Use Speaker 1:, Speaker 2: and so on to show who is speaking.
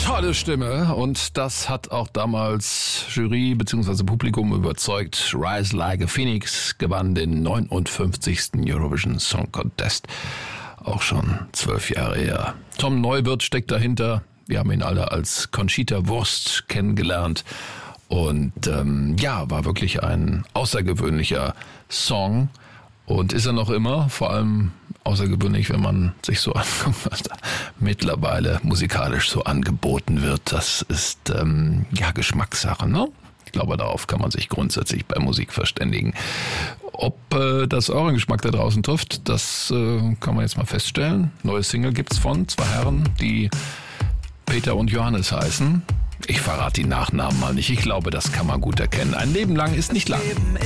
Speaker 1: Tolle Stimme, und das hat auch damals Jury bzw. Publikum überzeugt. Rise Like a Phoenix gewann den 59. Eurovision Song Contest. Auch schon 12 Jahre her. Tom Neuwirth steckt dahinter. Wir haben ihn alle als Conchita Wurst kennengelernt. Und war wirklich ein außergewöhnlicher Song. Und ist er noch immer, vor allem außergewöhnlich, wenn man sich so anguckt, was da mittlerweile musikalisch so angeboten wird. Das ist Geschmackssache, ne? Ich glaube, darauf kann man sich grundsätzlich bei Musik verständigen. Ob das euren Geschmack da draußen trifft, das kann man jetzt mal feststellen. Neue Single gibt's von zwei Herren, die Peter und Johannes heißen. Ich verrate die Nachnamen mal nicht. Ich glaube, das kann man gut erkennen. Ein Leben lang ist nicht lang.